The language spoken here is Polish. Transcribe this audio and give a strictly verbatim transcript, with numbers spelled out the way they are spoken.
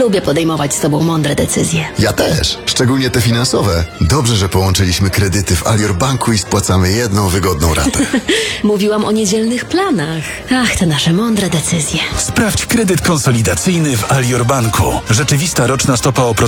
Lubię podejmować z tobą mądre decyzje. Ja też, szczególnie te finansowe. Dobrze, że połączyliśmy kredyty w Alior Banku i spłacamy jedną wygodną ratę. Mówiłam o niedzielnych planach. Ach, te nasze mądre decyzje. Sprawdź kredyt konsolidacyjny w Alior Banku. Rzeczywista roczna stopa oprocentowania